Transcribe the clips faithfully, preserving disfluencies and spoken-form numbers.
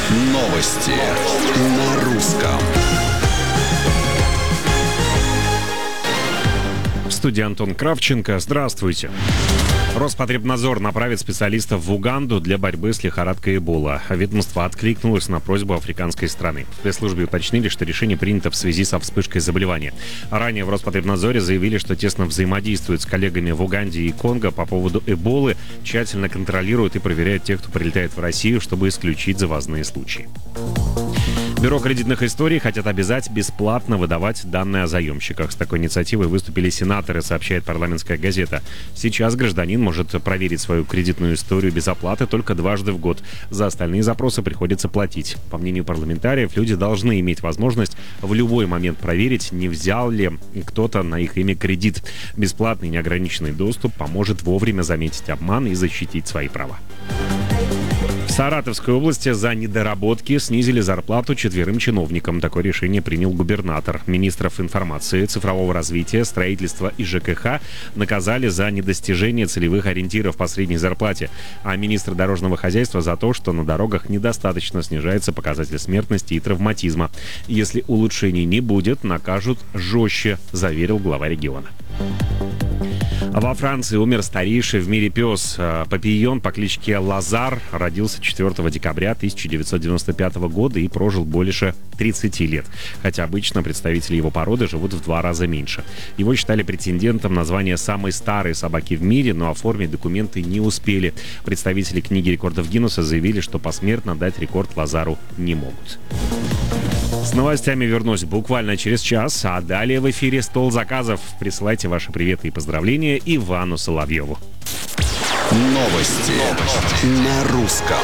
Новости на русском. В студии Антон Кравченко. Здравствуйте. Роспотребнадзор направит специалистов в Уганду для борьбы с лихорадкой Эбола. Ведомство откликнулось на просьбу африканской страны. В пресс-службе уточнили, что решение принято в связи со вспышкой заболевания. Ранее в Роспотребнадзоре заявили, что тесно взаимодействуют с коллегами в Уганде и Конго по поводу Эболы, тщательно контролируют и проверяют тех, кто прилетает в Россию, чтобы исключить завозные случаи. Бюро кредитных историй хотят обязать бесплатно выдавать данные о заемщиках. С такой инициативой выступили сенаторы, сообщает парламентская газета. Сейчас гражданин может проверить свою кредитную историю без оплаты только дважды в год. За остальные запросы приходится платить. По мнению парламентариев, люди должны иметь возможность в любой момент проверить, не взял ли кто-то на их имя кредит. Бесплатный неограниченный доступ поможет вовремя заметить обман и защитить свои права. В Саратовской области за недоработки снизили зарплату четверым чиновникам. Такое решение принял губернатор. Министров информации, цифрового развития, строительства и ЖКХ наказали за недостижение целевых ориентиров по средней зарплате, а министра дорожного хозяйства за то, что на дорогах недостаточно снижается показатель смертности и травматизма. Если улучшений не будет, накажут жестче, заверил глава региона. Во Франции умер старейший в мире пес. Папийон по кличке Лазар родился четвёртого декабря тысяча девятьсот девяносто пятого года и прожил больше тридцати лет. Хотя обычно представители его породы живут в два раза меньше. Его считали претендентом на звание самой старой собаки в мире, но оформить документы не успели. Представители книги рекордов Гиннесса заявили, что посмертно дать рекорд Лазару не могут. С новостями вернусь буквально через час, а далее в эфире «Стол заказов». Присылайте ваши приветы и поздравления Ивану Соловьеву. Новости, Новости. на русском.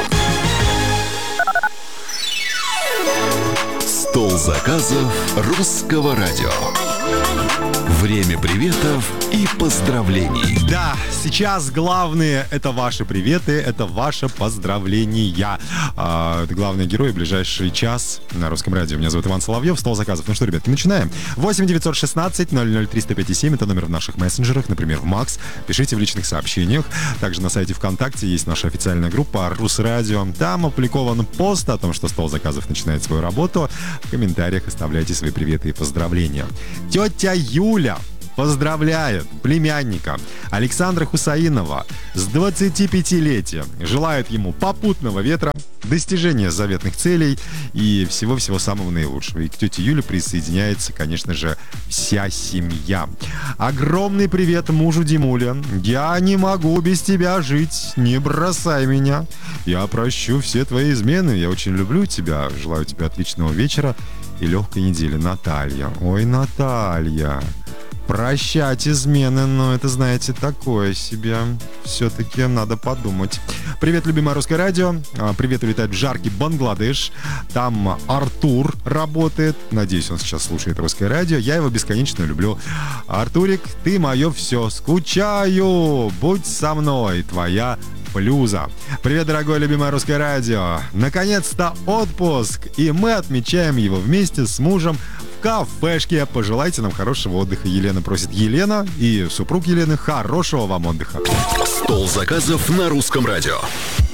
Стол заказов русского радио. Время приветов и поздравлений. Да, сейчас главные — это ваши приветы, это ваши поздравления. А, это главные герои ближайший час на русском радио. Меня зовут Иван Соловьев, стол заказов. Ну что, ребятки, начинаем. восемь девятьсот шестнадцать ноль ноль триста пять семь это номер в наших мессенджерах, например, в Макс. Пишите в личных сообщениях. Также на сайте ВКонтакте есть наша официальная группа Русрадио. Там опубликован пост о том, что стол заказов начинает свою работу. В комментариях оставляйте свои приветы и поздравления. Тетя Юля поздравляет племянника Александра Хусаинова с двадцатипятилетием. Желает ему попутного ветра, достижения заветных целей и всего-всего самого наилучшего. И к тете Юле присоединяется, конечно же, вся семья. Огромный привет мужу Димуле. Я не могу без тебя жить. Не бросай меня. Я прощу все твои измены. Я очень люблю тебя. Желаю тебе отличного вечера и легкой недели. Наталья. Ой, Наталья. Прощать измены, но это, знаете, такое себе. Все-таки надо подумать. Привет, любимое русское радио. Привет, улетает в жаркий Бангладеш. Там Артур работает. Надеюсь, он сейчас слушает русское радио. Я его бесконечно люблю. Артурик, ты мое все. Скучаю. Будь со мной. Твоя Плюза. Привет, дорогое любимое русское радио. Наконец-то отпуск. И мы отмечаем его вместе с мужем в кафешке. Пожелайте нам хорошего отдыха. Елена просит. Елена и супруг Елены, хорошего вам отдыха. Стол заказов на русском радио.